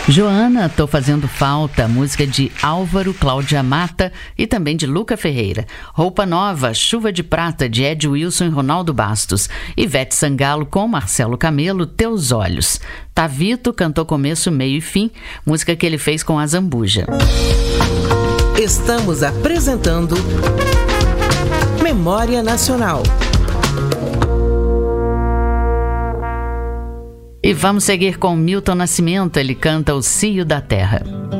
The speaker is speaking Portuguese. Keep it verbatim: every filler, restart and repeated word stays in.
Joana, Tô Fazendo Falta, música de Álvaro, Cláudia Mata e também de Luca Ferreira. Roupa Nova, Chuva de Prata, de Ed Wilson e Ronaldo Bastos. Ivete Sangalo com Marcelo Camelo, Teus Olhos. Tavito cantou começo, meio e fim, música que ele fez com a Zambuja. Estamos apresentando Memória Nacional. E vamos seguir com Milton Nascimento, ele canta O Cio da Terra.